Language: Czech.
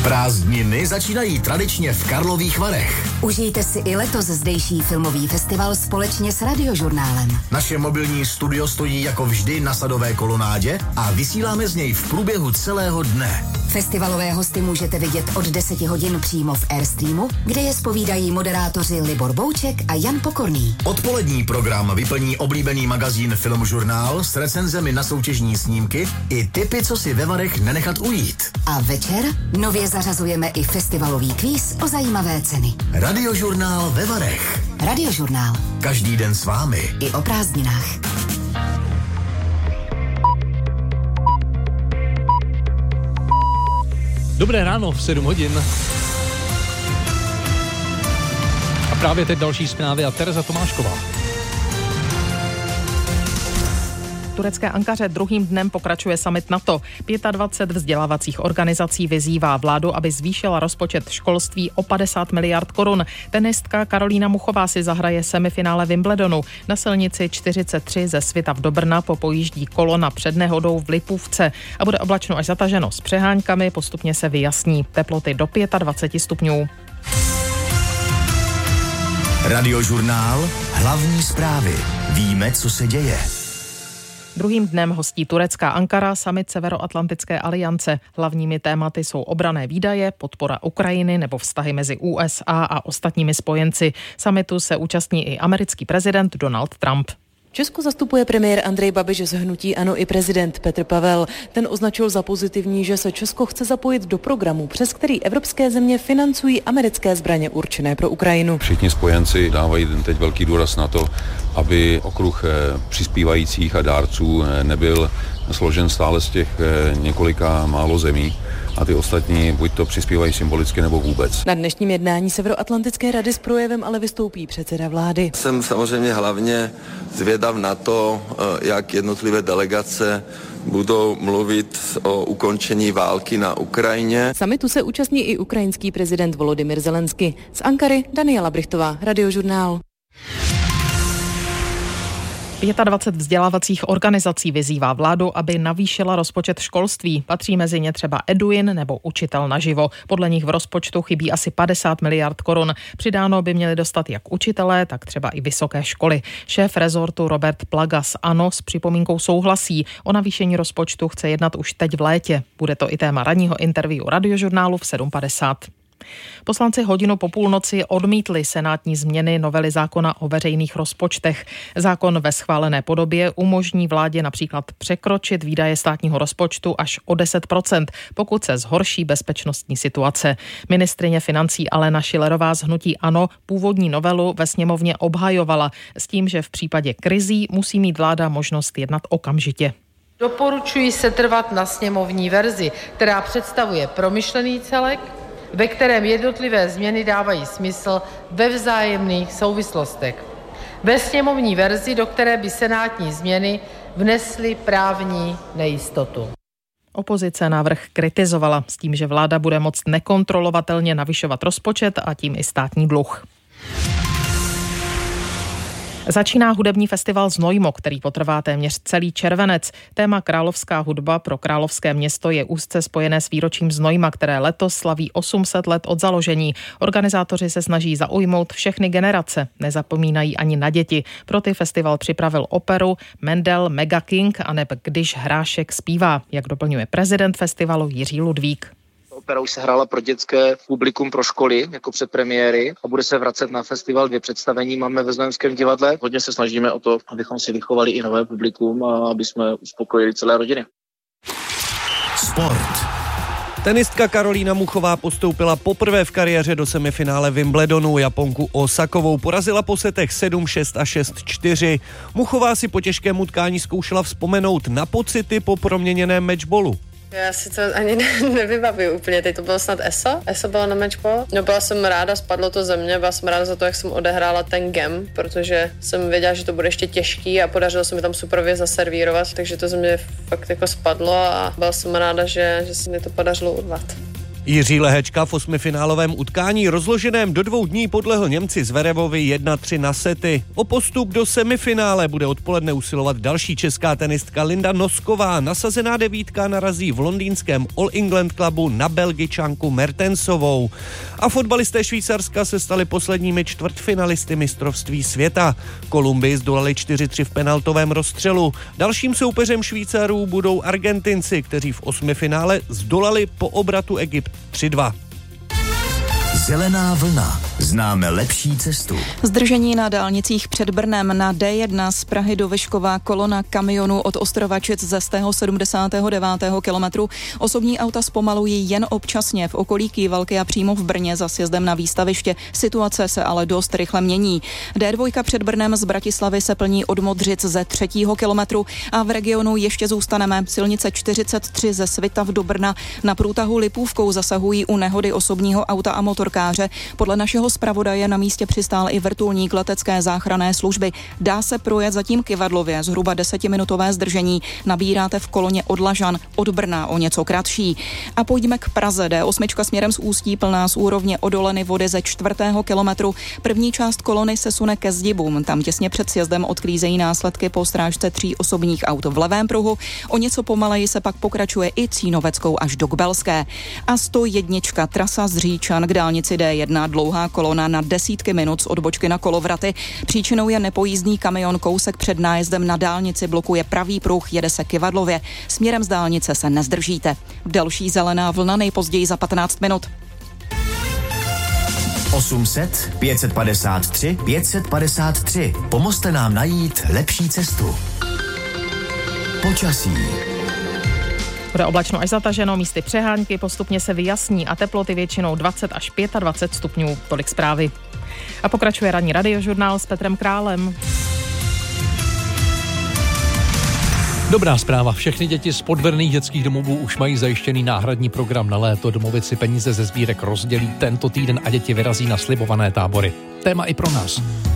Prázdniny začínají tradičně v Karlových Varech. Užijte si i letos zdejší filmový festival společně s Radiožurnálem. Naše mobilní studio stojí jako vždy na Sadové kolonádě a vysíláme z něj v průběhu celého dne. Festivalové hosty můžete vidět od 10 hodin přímo v Airstreamu, kde je zpovídají moderátoři Libor Bouček a Jan Pokorný. Odpolední program vyplní oblíbený magazín Filmžurnál s recenzemi na soutěžní snímky i tipy, co si ve Varech nenechat ujít. A večer nově zařazujeme i festivalový kvíz o zajímavé ceny. Radiožurnál ve Varech. Radiožurnál. Každý den s vámi. I o prázdninách. Dobré ráno v 7 hodin. A právě teď další zprávy a Tereza Tomášková. V turecké Ankaře druhým dnem pokračuje summit NATO. 25 vzdělávacích organizací vyzývá vládu, aby zvýšila rozpočet školství o 50 miliard korun. Tenistka Karolína Muchová si zahraje semifinále Wimbledonu. Na silnici 43 ze Svitav do Brna popojíždí kolona před nehodou v Lipůvce a bude oblačno až zataženo s přeháňkami, postupně se vyjasní. Teploty do 25 stupňů. Radiožurnál, hlavní zprávy. Víme, co se děje. Druhým dnem hostí turecká Ankara summit Severoatlantické aliance. Hlavními tématy jsou obranné výdaje, podpora Ukrajiny nebo vztahy mezi USA a ostatními spojenci. Summitu se účastní i americký prezident Donald Trump. Česko zastupuje premiér Andrej Babiš z hnutí ANO i prezident Petr Pavel. Ten označil za pozitivní, že se Česko chce zapojit do programu, přes který evropské země financují americké zbraně určené pro Ukrajinu. Všichni spojenci dávají teď velký důraz na to, aby okruh přispívajících a dárců nebyl složen stále z těch několika málo zemí. A ty ostatní buď to přispívají symbolicky nebo vůbec. Na dnešním jednání Severoatlantické rady s projevem ale vystoupí předseda vlády. Jsem samozřejmě hlavně zvědav na to, jak jednotlivé delegace budou mluvit o ukončení války na Ukrajině. Summitu se účastní i ukrajinský prezident Volodymyr Zelensky. Z Ankary Daniela Brichtová, Radiožurnál. 25 vzdělávacích organizací vyzývá vládu, aby navýšila rozpočet školství. Patří mezi ně třeba Eduin nebo Učitel naživo. Podle nich v rozpočtu chybí asi 50 miliard korun. Přidáno by měli dostat jak učitelé, tak třeba i vysoké školy. Šéf rezortu Robert Plaga z ANO s připomínkou souhlasí. O navýšení rozpočtu chce jednat už teď v létě. Bude to i téma ranního interview Radiožurnálu v 7:50. Poslanci hodinu po půlnoci odmítli senátní změny novely zákona o veřejných rozpočtech. Zákon ve schválené podobě umožní vládě například překročit výdaje státního rozpočtu až o 10%, pokud se zhorší bezpečnostní situace. Ministryně financí Alena Schillerová z hnutí ANO původní novelu ve sněmovně obhajovala s tím, že v případě krizí musí mít vláda možnost jednat okamžitě. Doporučuji setrvat na sněmovní verzi, která představuje promyšlený celek, ve kterém jednotlivé změny dávají smysl ve vzájemných souvislostech. Ve sněmovní verzi, do které by senátní změny vnesly právní nejistotu. Opozice návrh kritizovala s tím, že vláda bude moct nekontrolovatelně navyšovat rozpočet a tím i státní dluh. Začíná hudební festival Znojmo, který potrvá téměř celý červenec. Téma královská hudba pro královské město je úzce spojené s výročím Znojma, které letos slaví 800 let od založení. Organizátoři se snaží zaujmout všechny generace, nezapomínají ani na děti. Pro ty festival připravil operu Mendel Mega King a neb Když hrášek zpívá, jak doplňuje prezident festivalu Jiří Ludvík. Opera už se hrála pro dětské publikum, pro školy jako předpremiéry a bude se vracet na festival 2 představení. Máme ve Znojmském divadle. Hodně se snažíme o to, abychom si vychovali i nové publikum a aby jsme uspokojili celé rodiny. Sport. Tenistka Karolína Muchová postoupila poprvé v kariéře do semifinále Wimbledonu. Japonku Osakovou porazila po setech 7-6 a 6-4. Muchová si po těžkém utkání zkoušela vzpomenout na pocity po proměněném matchballu. Já si to ani nevybavuju úplně, teď to bylo snad ESO? ESO bylo na matchball? No byla jsem ráda, spadlo to ze mě, byla jsem ráda za to, jak jsem odehrála ten game, protože jsem věděla, že to bude ještě těžký a podařilo se mi tam superově zaservírovat, takže to ze mě fakt jako spadlo a byla jsem ráda, že se mi to podařilo urvat. Jiří Lehečka v osmifinálovém utkání rozloženém do 2 dní podlehl Němci Zverevovi 1-3 na sety. O postup do semifinále bude odpoledne usilovat další česká tenistka Linda Nosková. Nasazená 9 narazí v londýnském All England Clubu na Belgičanku Mertensovou. A fotbalisté Švýcarska se stali posledními čtvrtfinalisty mistrovství světa. Kolumbii zdolali 4-3 v penaltovém rozstřelu. Dalším soupeřem Švýcarů budou Argentinci, kteří v osmifinále zdolali po obratu Egypt 3-2. Zelená vlna. Známe lepší cestu. Zdržení na dálnicích před Brnem na D1 z Prahy do Vyškova, kolona kamionů od Ostrovačic ze 179. kilometru. Osobní auta zpomalují jen občasně v okolí Kývalky a přímo v Brně za sjezdem na výstaviště. Situace se ale dost rychle mění. D2 před Brnem z Bratislavy se plní od Modřic ze 3. kilometru a v regionu ještě zůstaneme. Silnice 43 ze Svitav do Brna na průtahu Lipůvkou zasahují u nehody osobního auta a motorkáře. Podle našeho zpravodaje na místě přistál i vrtulník letecké záchranné služby. Dá se projet zatím Kyvadlově, zhruba 10minutové zdržení nabíráte v koloně od Lažan, od Brna o něco kratší. A pojďme k Praze. D8 směrem z Ústí plná z úrovně Odoleny vody ze 4. kilometru. První část kolony se sune ke Zdibům. Tam těsně před sjezdem odklízejí následky po strážce 3 osobních aut v levém pruhu. O něco pomaleji se pak pokračuje i Cínoveckou až do Kbelské. A 101 trasa z Říčan k dálnici D1, dlouhá kolona na desítky minut z odbočky na Kolovraty. Příčinou je nepojízdný kamion, kousek před nájezdem na dálnici blokuje pravý pruh, jede se Kyvadlově. Směrem z dálnice se nezdržíte. Další zelená vlna nejpozději za 15 minut. 800 553 553. Pomozte nám najít lepší cestu. Počasí. Bude oblačno až zataženo, místy přehánky, postupně se vyjasní a teploty většinou 20 až 25 stupňů. Tolik zprávy. A pokračuje ranní radiožurnál s Petrem Králem. Dobrá zpráva. Všechny děti z podvedených dětských domovů už mají zajištěný náhradní program na léto. Domovy si peníze ze sbírek rozdělí tento týden a děti vyrazí na slibované tábory. Téma i pro nás.